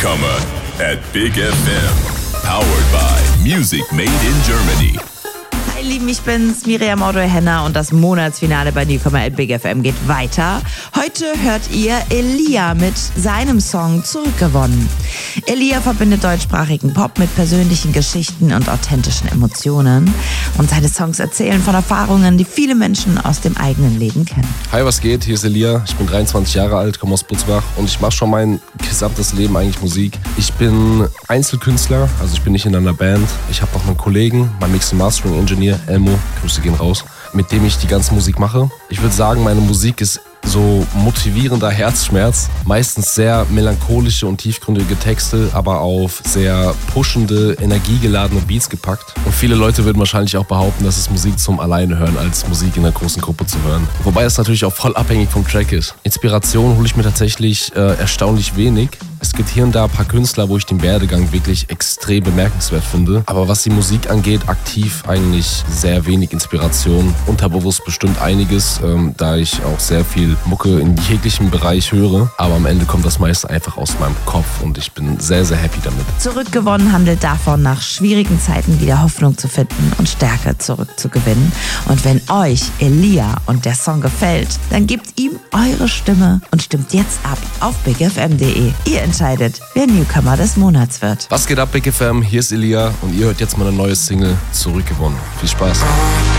Newcomer at Big FM. Powered by Music Made in Germany. Hi Lieben, ich bin's, Miriam Odoy-Henner und das Monatsfinale bei Newcomer at Big FM geht weiter. Heute hört ihr Elia mit seinem Song Zurückgewonnen. Elia verbindet deutschsprachigen Pop mit persönlichen Geschichten und authentischen Emotionen. Und seine Songs erzählen von Erfahrungen, die viele Menschen aus dem eigenen Leben kennen. Hi, was geht? Hier ist Elia. Ich bin 23 Jahre alt, komme aus Butzbach und ich mache schon mein gesamtes Leben eigentlich Musik. Ich bin Einzelkünstler, also ich bin nicht in einer Band. Ich habe noch einen Kollegen, mein Mix- und Mastering-Engineer, Elmo, Grüße gehen raus, mit dem ich die ganze Musik mache. Ich würde sagen, meine Musik ist so motivierender Herzschmerz, meistens sehr melancholische und tiefgründige Texte, aber auf sehr pushende, energiegeladene Beats gepackt. Und viele Leute würden wahrscheinlich auch behaupten, dass es Musik zum Alleine hören, als Musik in einer großen Gruppe zu hören. Wobei es natürlich auch voll abhängig vom Track ist. Inspiration hole ich mir tatsächlich erstaunlich wenig. Es gibt hier und da ein paar Künstler, wo ich den Werdegang wirklich extrem bemerkenswert finde. Aber was die Musik angeht, aktiv eigentlich sehr wenig Inspiration. Unterbewusst bestimmt einiges, da ich auch sehr viel Mucke in jeglichem Bereich höre. Aber am Ende kommt das meiste einfach aus meinem Kopf und ich bin sehr, sehr happy damit. Zurückgewonnen handelt davon, nach schwierigen Zeiten wieder Hoffnung zu finden und Stärke zurückzugewinnen. Und wenn euch Elia und der Song gefällt, dann gebt ihm eure Stimme und stimmt jetzt ab auf bigfm.de. Ihr entscheidet, wer Newcomer des Monats wird. Was geht ab, Big FM? Hier ist Elia und ihr hört jetzt meine neue Single Zurückgewonnen. Viel Spaß.